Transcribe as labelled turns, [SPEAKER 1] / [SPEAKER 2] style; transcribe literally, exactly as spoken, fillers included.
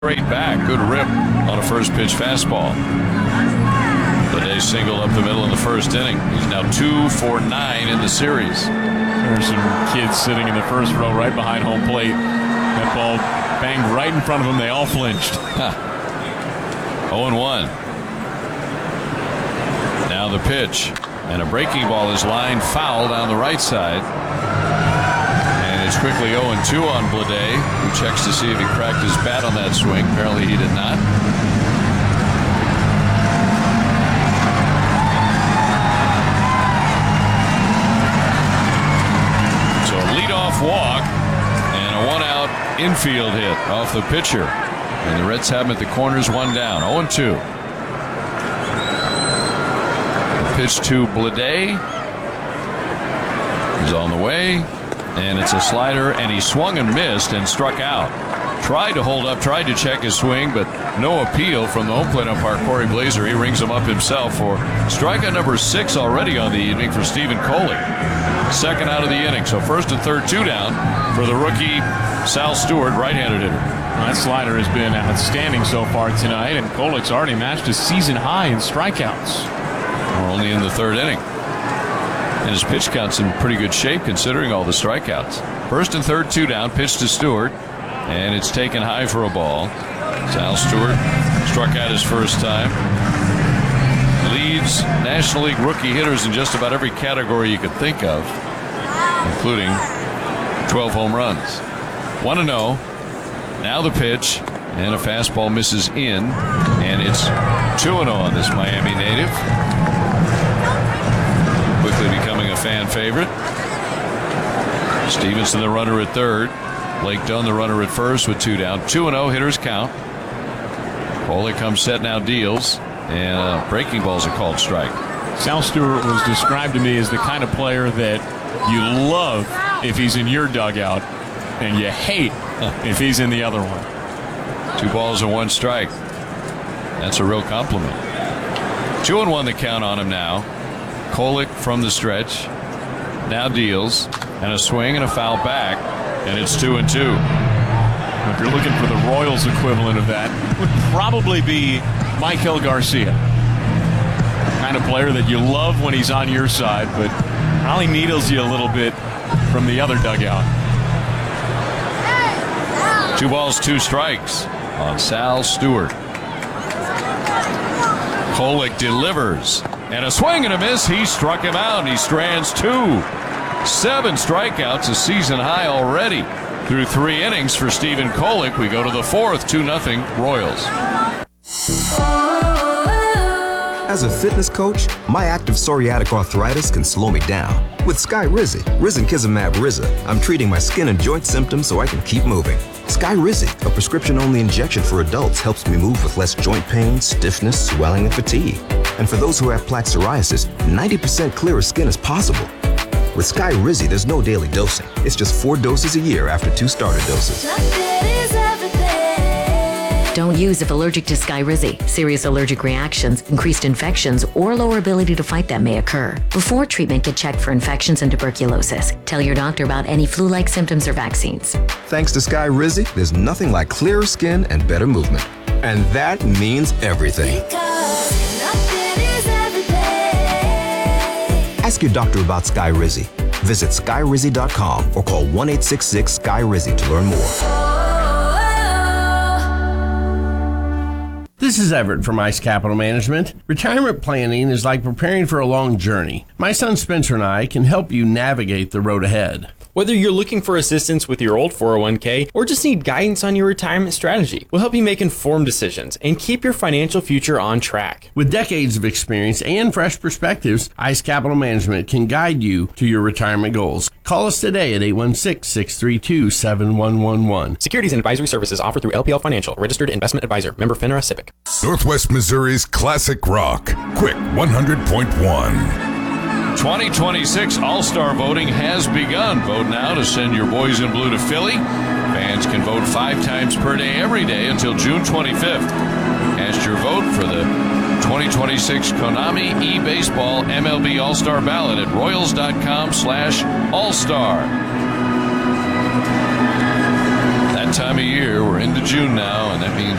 [SPEAKER 1] Straight back. Good rip on a first pitch fastball. Bleday single up the middle in the first inning. He's now two for nine in the series.
[SPEAKER 2] There's some kids sitting in the first row right behind home plate. That ball banged right in front of them. They all flinched.
[SPEAKER 1] Huh. oh and one. Now the pitch. And a breaking ball is lined foul down the right side. And it's quickly oh and two on Bleday, who checks to see if he cracked his bat on that swing. Apparently he did not. So a leadoff walk and a one-out infield hit off the pitcher. And the Reds have him at the corners, one down. oh and two. Pitch to Bleday. He's on the way, and it's a slider, and he swung and missed and struck out. Tried to hold up, tried to check his swing, but no appeal from the home plate umpire, Corey Blazer. He rings him up himself for strikeout number six already on the evening for Stephen Coley. Second out of the inning, so first and third, two down for the rookie Sal Stewart, right-handed hitter.
[SPEAKER 2] Well, that slider has been outstanding so far tonight, and Kolick's already matched his season high in strikeouts.
[SPEAKER 1] We're only in the third inning. And his pitch count's in pretty good shape considering all the strikeouts. First and third, two down, pitch to Stewart. And it's taken high for a ball. Sal Stewart struck out his first time. Leads National League rookie hitters in just about every category you could think of, including twelve home runs. one and oh. Now the pitch. And a fastball misses in. And it's two and oh on this Miami native. Quickly becoming a fan favorite. Stevenson the runner at third. Blake Dunn the runner at first with two down. two and oh hitters count. Foley comes set now, deals. And uh, breaking balls are called strike.
[SPEAKER 2] Sal Stewart was described to me as the kind of player that you love if he's in your dugout and you hate if he's in the other one.
[SPEAKER 1] Two balls and one strike. That's a real compliment. Two and one the count on him now. Kolick from the stretch. Now deals. And a swing and a foul back. And it's two and two.
[SPEAKER 2] If you're looking for the Royals equivalent of that, it would probably be Michael Garcia. Kind of player that you love when he's on your side, but probably needles you a little bit from the other dugout.
[SPEAKER 1] Two balls, two strikes on Sal Stewart. Kolick delivers. And a swing and a miss. He struck him out. He strands two. Seven strikeouts, a season high already. Through three innings for Stephen Kolick. We go to the fourth, two nothing Royals.
[SPEAKER 3] As a fitness coach, my active psoriatic arthritis can slow me down. With Skyrizi, risankizumab Riza, I'm treating my skin and joint symptoms so I can keep moving. Skyrizi, a prescription-only injection for adults, helps me move with less joint pain, stiffness, swelling, and fatigue. And for those who have plaque psoriasis, ninety percent clearer skin is possible. With Skyrizi, there's no daily dosing. It's just four doses a year after two starter doses.
[SPEAKER 4] Don't use if allergic to Skyrizi. Serious allergic reactions, increased infections, or lower ability to fight them may occur. Before treatment, get checked for infections and tuberculosis. Tell your doctor about any flu-like symptoms or vaccines.
[SPEAKER 3] Thanks to Skyrizi, there's nothing like clearer skin and better movement. And that means everything. Ask your doctor about Skyrizi. Visit skyrizi dot com or call one eight six six Skyrizi to learn more.
[SPEAKER 5] This is Everett from Ice Capital Management. Retirement planning is like preparing for a long journey. My son Spencer and I can help you navigate the road ahead.
[SPEAKER 6] Whether you're looking for assistance with your old four oh one k or just need guidance on your retirement strategy, we'll help you make informed decisions and keep your financial future on track.
[SPEAKER 5] With decades of experience and fresh perspectives, Ice Capital Management can guide you to your retirement goals. Call us today at eight one six, six three two, seven one one one.
[SPEAKER 6] Securities and advisory services offered through L P L Financial, registered investment advisor, member FINRA SIPC.
[SPEAKER 7] Northwest Missouri's classic rock, Quick one hundred point one.
[SPEAKER 1] twenty twenty-six All-Star voting has begun. Vote now to send your boys in blue to Philly. Fans can vote five times per day every day until June twenty-fifth. Cast your vote for the twenty twenty-six Konami eBaseball M L B All-Star ballot at royals.com slash all-star. That that time of year. We're into June now, and that means